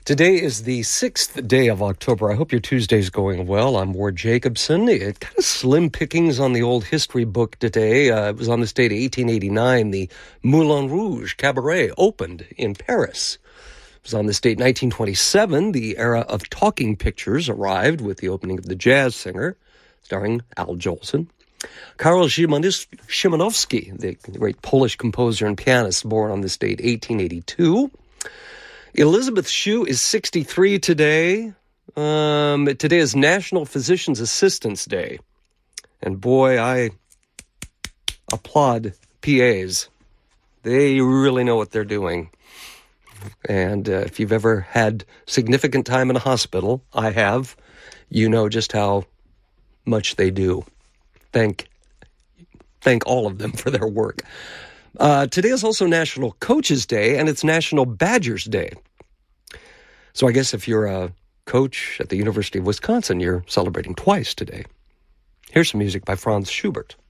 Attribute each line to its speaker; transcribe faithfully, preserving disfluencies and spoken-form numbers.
Speaker 1: Today is the sixth day of October. I hope your Tuesday's going well. I'm Ward Jacobson. It kind of slim pickings on the old history book today. Uh, it was on this date of eighteen eighty-nine. The Moulin Rouge Cabaret opened in Paris. It was on this date, nineteen twenty-seven. The era of talking pictures arrived with the opening of The Jazz Singer, starring Al Jolson. Karol Szymanowski, the great Polish composer and pianist, born on this date, eighteen eighty-two. Elizabeth Shue is sixty-three today. Um, today is National Physician's Assistants Day. And boy, I applaud P As. They really know what they're doing. And uh, if you've ever had significant time in a hospital, I have, you know just how much they do. Thank, thank all of them for their work. Uh, today is also National Coaches Day, and it's National Badgers Day. So I guess if you're a coach at the University of Wisconsin, you're celebrating twice today. Here's some music by Franz Schubert.